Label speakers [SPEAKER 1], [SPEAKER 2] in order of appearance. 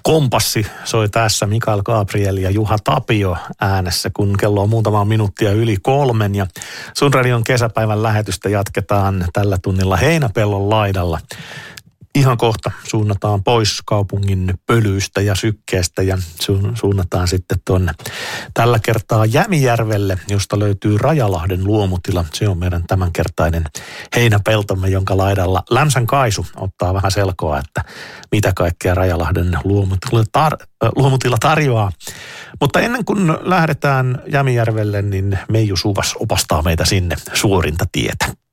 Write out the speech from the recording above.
[SPEAKER 1] Kompassi soi tässä Mikael Gabriel ja Juha Tapio äänessä, kun kello on muutama minuuttia yli 3. Ja Sun Radion kesäpäivän lähetystä jatketaan tällä tunnilla Heinäpellon laidalla. Ihan kohta suunnataan pois kaupungin pölyistä ja sykkeestä ja suunnataan sitten tuonne tällä kertaa Jämijärvelle, josta löytyy Rajalahden luomutila. Se on meidän tämänkertainen heinäpeltomme, jonka laidalla Lämsän Kaisu ottaa vähän selkoa, että mitä kaikkea Rajalahden luomutila tarjoaa. Mutta ennen kuin lähdetään Jämijärvelle, niin Meiju Suvas opastaa meitä sinne suorinta tietä.